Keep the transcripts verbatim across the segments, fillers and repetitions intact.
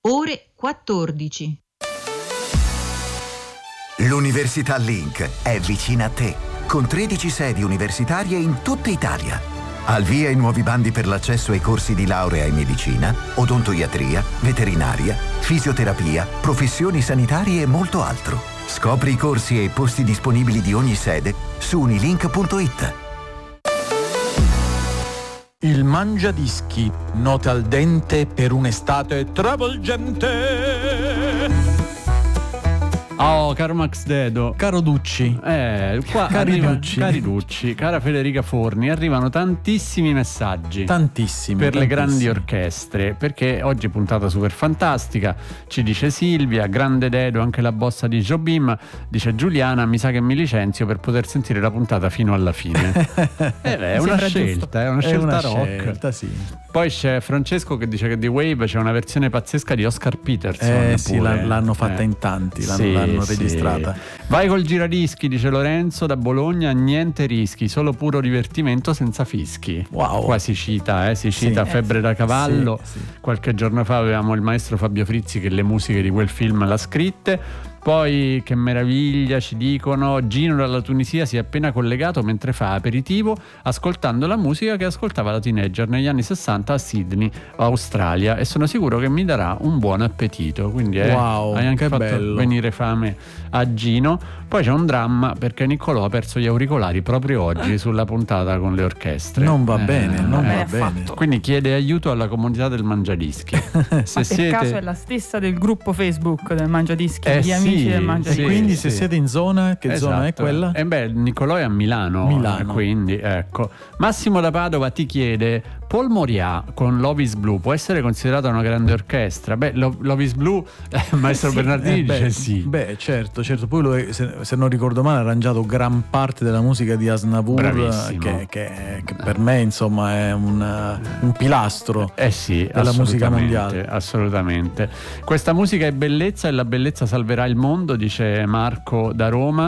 ore quattordici. L'Università Link è vicina a te, con tredici sedi universitarie in tutta Italia. Al via i nuovi bandi per l'accesso ai corsi di laurea in medicina, odontoiatria, veterinaria, fisioterapia, professioni sanitarie e molto altro. Scopri i corsi e i posti disponibili di ogni sede su unilink punto it. Il Mangiadischi, note al dente per un'estate travolgente. Oh, caro Max Dedo, caro Ducci, eh, qua cari arriva, Ducci, cari Ducci, cara Federica Forni, arrivano tantissimi messaggi, tantissimi per tantissimi. le grandi orchestre, perché oggi puntata super fantastica, ci dice Silvia, grande Dedo, anche la bossa di Jobim, dice Giuliana, mi sa che mi licenzio per poter sentire la puntata fino alla fine. eh, beh, è una scelta, è una è scelta una rock. Scelta, sì. Poi c'è Francesco che dice che di Wave c'è una versione pazzesca di Oscar Peterson. Eh sì, pure. l'hanno fatta eh. in tanti, l'hanno, sì, l'hanno sì. registrata. Vai col giradischi, dice Lorenzo da Bologna, niente rischi, solo puro divertimento senza fischi. Wow. Qua si cita, eh, si cita Sì. Febbre da cavallo. Sì, sì. Qualche giorno fa avevamo il maestro Fabio Frizzi che le musiche di quel film l'ha scritte. Poi che meraviglia, ci dicono, Gino dalla Tunisia si è appena collegato mentre fa aperitivo ascoltando la musica che ascoltava da teenager negli anni sessanta a Sydney, Australia, e sono sicuro che mi darà un buon appetito. Quindi eh, wow, hai anche che fatto bello. venire fame a Gino. Poi c'è un dramma perché Niccolò ha perso gli auricolari proprio oggi sulla puntata con le orchestre. Non va Eh, bene, non eh, va bene. Quindi chiede aiuto alla comunità del Mangiadischi. Se Ma per siete... caso è la stessa del gruppo Facebook del Mangiadischi, Eh gli sì, amici del Mangiadischi. sì. Quindi se sì. siete in zona, che Esatto. zona è quella? Eh beh, Niccolò è a Milano, Milano. quindi ecco. Massimo da Padova ti chiede: Paul Moria con Love is Blue può essere considerata una grande orchestra? Beh, Lo- Love is Blue, eh, Maestro Sì. Bernardini Eh, beh, dice sì. Beh, certo, certo. Poi lui, se, se non ricordo male, ha arrangiato gran parte della musica di Aznavour, Bravissimo. che, che, che per me insomma è un, un pilastro Eh sì, della musica assolutamente, mondiale. assolutamente. Questa musica è bellezza e la bellezza salverà il mondo, dice Marco da Roma,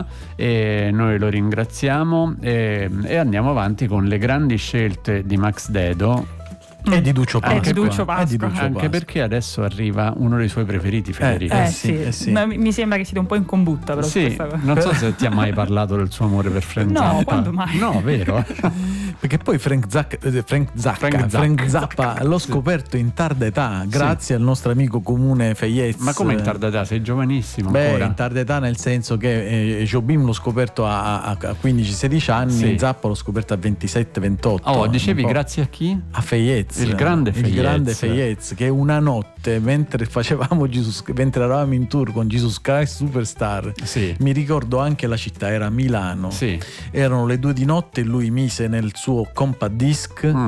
e noi lo ringraziamo e, e andiamo avanti con le grandi scelte di Max Dedo. E di Duccio Eh, di Pasqua. Duccio Pasqua. E di Duccio Anche Pasqua. perché adesso arriva uno dei suoi preferiti, Federica. Eh, Eh sì, sì, eh sì. Ma mi mi sembra che siete un po' in combutta però su Sì, questa cosa. non so se ti ha mai parlato del suo amore per Frank No, Zappa. quando mai? No, vero? Perché poi Frank, Zac- eh, Frank Zacca Frank Zappa. Frank Zappa l'ho scoperto in tarda età, grazie al nostro amico comune Feyez. Ma come in tarda età? Sei giovanissimo Beh, ancora. in tarda età nel senso che eh, Jobim l'ho scoperto a, a, a quindici sedici anni, Sì. Zappa l'ho scoperto a ventisette ventotto. Oh, dicevi un po'. grazie a chi? A Feyez, Il grande il Feyez. grande Feyez, che una notte mentre facevamo Jesus, mentre eravamo in tour con Jesus Christ Superstar, Sì. mi ricordo anche la città, era Milano. Sì. Erano le due di notte e lui mise nel suo compact disc Mm.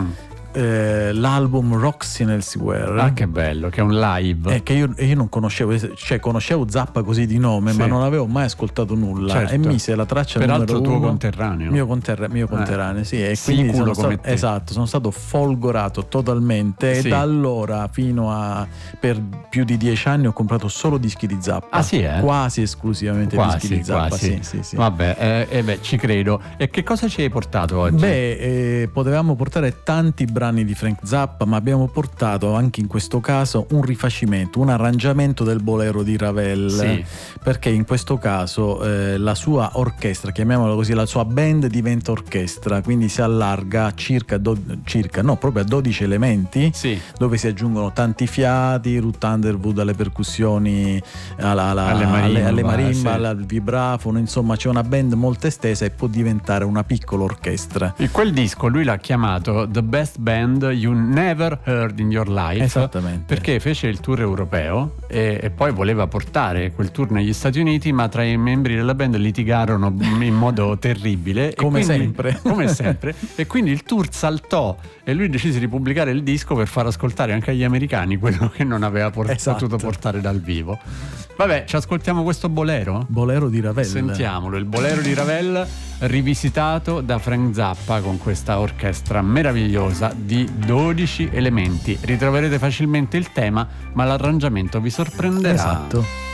eh, l'album Roxy Elsewhere. Ah, che bello, che è un live. Eh, che io, io non conoscevo, cioè conoscevo Zappa così di nome, Sì. ma non avevo mai ascoltato nulla. Certo. E mise la traccia Peraltro numero tuo uno, conterraneo. mio, conterra- mio conterraneo, sì. E quindi Siculo sono come stato, te. esatto, sono stato folgorato totalmente. Sì. E da allora fino a per più di dieci anni ho comprato solo dischi di Zappa. Ah, sì, eh? Quasi esclusivamente Quasi, dischi di Zappa. quasi. Sì, sì, sì. Vabbè, eh, eh, beh, ci credo. E che cosa ci hai portato oggi? Beh, eh, potevamo portare tanti brani di Frank Zappa, ma abbiamo portato anche in questo caso un rifacimento, un arrangiamento del bolero di Ravel. Sì. Perché in questo caso eh, la sua orchestra, chiamiamola così, la sua band diventa orchestra, quindi si allarga a circa, do- circa no, proprio a dodici elementi, Sì. dove si aggiungono tanti fiati, Ruth Underwood alle percussioni, alla, alla, Alle marimba, alle, alle marimba sì. al vibrafono, insomma c'è una band molto estesa e può diventare una piccola orchestra. In quel disco lui l'ha chiamato The Best Band You Never Heard in Your Life. Esattamente. Perché fece il tour europeo e, e poi voleva portare quel tour negli Stati Uniti, ma tra i membri della band litigarono in modo terribile. Come e quindi, sempre. Come sempre. E quindi il tour saltò e lui decise di pubblicare il disco per far ascoltare anche agli americani quello che non aveva por- Esatto. potuto portare dal vivo. Vabbè, ci ascoltiamo questo bolero? Bolero di Ravel. Sentiamolo, il bolero di Ravel rivisitato da Frank Zappa con questa orchestra meravigliosa di dodici elementi. Ritroverete facilmente il tema, ma l'arrangiamento vi sorprenderà. Esatto.